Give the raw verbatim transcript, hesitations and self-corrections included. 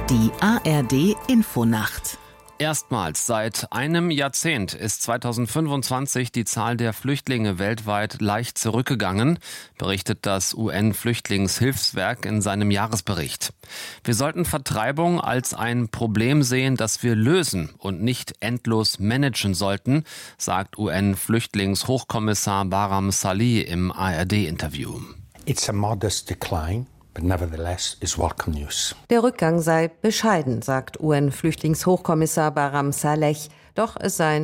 Die A R D-Infonacht. Erstmals seit einem Jahrzehnt ist zweitausendfünfundzwanzig die Zahl der Flüchtlinge weltweit leicht zurückgegangen, berichtet das U N-Flüchtlingshilfswerk in seinem Jahresbericht. Wir sollten Vertreibung als ein Problem sehen, das wir lösen und nicht endlos managen sollten, sagt U N-Flüchtlingshochkommissar Bahram Salih im A R D-Interview. It's a modest decline. But nevertheless is welcome news. Der Rückgang sei bescheiden, sagt U N-Flüchtlingshochkommissar Bahram Salih. Doch es seien